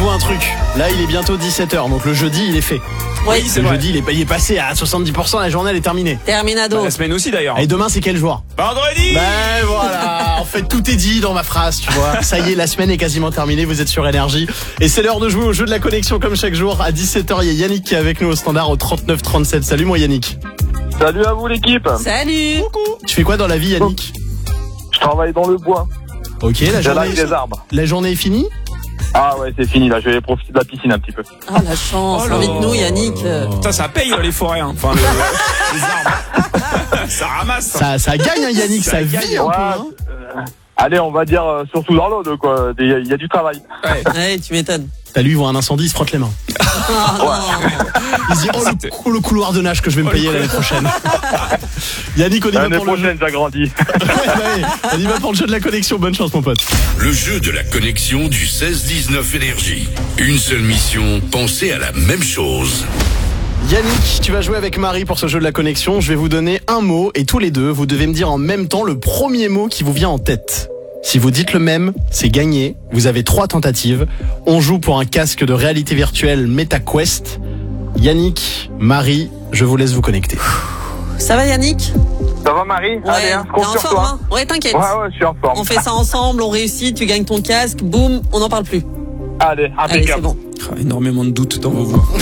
Dites-vous un truc, là il est bientôt 17h, donc le jeudi il est fait. Oui, c'est Le vrai. jeudi il est passé à 70%, la journée elle est terminée. Terminado. La semaine aussi d'ailleurs. Et demain c'est quel jour? Vendredi. Ben voilà, en fait tout est dit dans ma phrase, tu vois. Ça y est, la semaine est quasiment terminée, vous êtes sur Énergie. Et c'est l'heure de jouer au jeu de la connexion comme chaque jour. À 17h, il y a Yannick qui est avec nous au standard au 3937. Salut mon Yannick. Salut à vous l'équipe. Salut. Tu fais quoi dans la vie Yannick? Je travaille dans le bois. Ok, J'arrive des arbres. la journée est finie? Ah ouais, c'est fini là, je vais profiter de la piscine un petit peu. Ah la chance, Oh là. invite-nous Yannick. Ça paye les forêts. Hein. Enfin, les arbres. Ça ramasse. Ça gagne hein, Yannick, ça vit un Ouais, peu. Hein. allez, on va dire surtout dans l'eau quoi. Il y a du travail. Ouais. Ouais, tu m'étonnes. T'as lui, il voit un incendie, il se frotte les mains. Ah, non. Il se dit, le couloir de nage que je vais me payer l'année prochaine. Yannick, on y va L'année pour le jeu. prochaine, j'agrandis. On y va pour le jeu de la connexion. Bonne chance, mon pote. Le jeu de la connexion du 16-19 Énergie. Une seule mission, penser à la même chose. Yannick, tu vas jouer avec Marie pour ce jeu de la connexion. Je vais vous donner un mot et tous les deux, vous devez me dire en même temps le premier mot qui vous vient en tête. Si vous dites le même, c'est gagné. Vous avez 3 tentatives. On joue pour un casque de réalité virtuelle MetaQuest. Yannick, Marie, je vous laisse vous connecter. Ça va Yannick? Ça va Marie? Allez, hein, je t'es compte en sur forme toi. hein? Ouais, t'inquiète. Ouais, je suis en forme. On fait ça ensemble, on réussit, tu gagnes ton casque, boum, on n'en parle plus. Allez, Allez, c'est impeccable. bon. Énormément de doutes dans vos voix.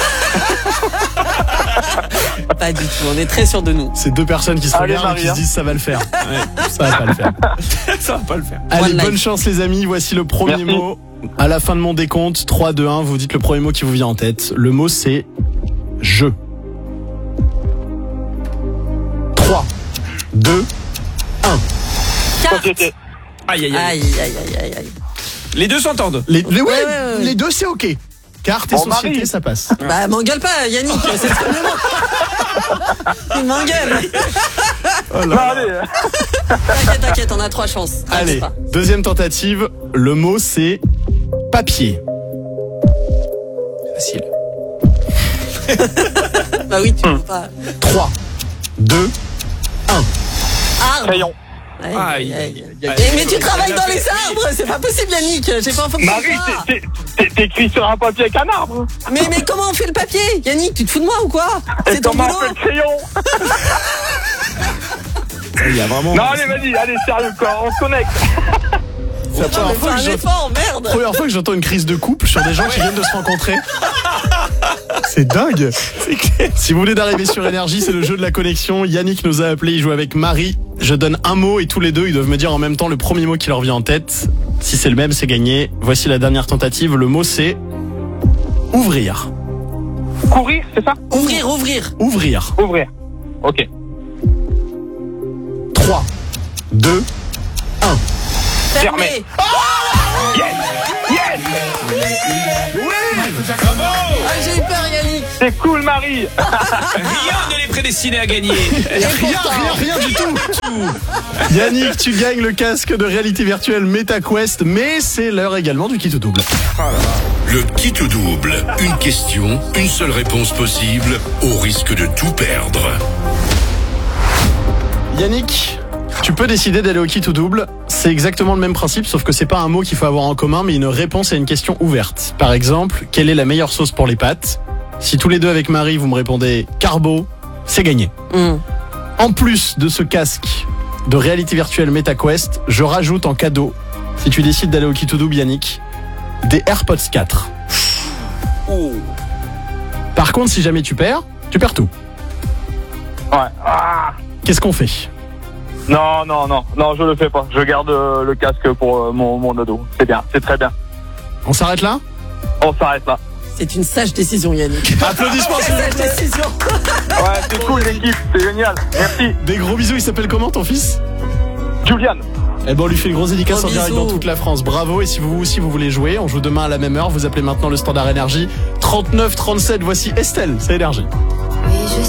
Pas du tout, on est très sûr de nous. C'est 2 personnes qui se Allez, regardent et qui Marie, se disent ça va le faire. Ouais, ça va pas le faire. Ça va pas le faire. Allez, One life. bonne chance les amis. Voici le premier Merci. mot. À la fin de mon décompte, 3, 2, 1, vous dites le premier mot qui vous vient en tête. Le mot c'est je. 3, 2, 1. Carte. Société. Aïe aïe aïe. Aïe, aïe, aïe, aïe, aïe. Les deux s'entendent. Ouais, ouais. les deux c'est ok. Carte et Bon, société, Marie. ça passe. Bah, m'engueule pas, Yannick, c'est le premier mot. Il m'engueule. Allez. T'inquiète, on a 3 chances. Allez, T'inquiète pas. deuxième tentative. Le mot c'est papier. Facile. Bah oui, tu peux pas. 3, 2, 1. Arbre. Crayon. Aïe, Mais tu travailles dans les arbres, c'est pas possible, Yannick. J'ai pas info que Marie, t'écris sur un papier avec un arbre. Mais comment on fait le papier? Yannick, tu te fous de moi ou quoi? Et C'est ton comment boulot? on fait le crayon? Il y a vraiment. Non, allez, vas-y, allez, sérieux, quoi, on se connecte. C'est la Putain, première mais fois fais que un je- effort, merde. première fois que j'entends une crise de couple sur des gens qui viennent de se rencontrer. C'est dingue. Si vous voulez d'arriver sur Énergie, c'est le jeu de la connexion. Yannick nous a appelé, il joue avec Marie. Je donne un mot et tous les deux, ils doivent me dire en même temps le premier mot qui leur vient en tête. Si c'est le même, c'est gagné. Voici la dernière tentative. Le mot c'est ouvrir. Courir, c'est ça? Ouvrir. Ouvrir. Ouvrir. Ok. 3, 2, 1. Fermé. Yes. Ah, j'ai eu peur, Yannick. C'est cool, Marie. Rien ne les prédestinait à gagner. Rien du tout. Yannick, tu gagnes le casque de réalité virtuelle MetaQuest, mais c'est l'heure également du kit au double. Le kit ou double. Une question, une seule réponse possible, au risque de tout perdre. Yannick, tu peux décider d'aller au kit ou double. C'est exactement le même principe, sauf que c'est pas un mot qu'il faut avoir en commun, mais une réponse à une question ouverte. Par exemple, quelle est la meilleure sauce pour les pâtes? Si tous les deux avec Marie, vous me répondez carbo, c'est gagné. En plus de ce casque de réalité virtuelle MetaQuest, je rajoute en cadeau, si tu décides d'aller au kit ou double, Yannick, des AirPods 4. Par contre, si jamais tu perds tout. Ouais. Ah. Qu'est-ce qu'on fait? Non, je le fais pas. Je garde le casque pour mon dodo. C'est bien, c'est très bien. On s'arrête là? On s'arrête là. C'est une sage décision, Yannick. Applaudissements s'il vous Sage plaît. décision. Ouais, c'est cool l'équipe, c'est génial. Merci. Des gros bisous, il s'appelle comment ton fils? Julian. Eh ben on lui fait une grosse dédicace Gros en direct bisous. dans toute la France. Bravo, et si vous aussi vous voulez jouer, on joue demain à la même heure. Vous appelez maintenant le standard Énergie 39 37. Voici Estelle, c'est Énergie.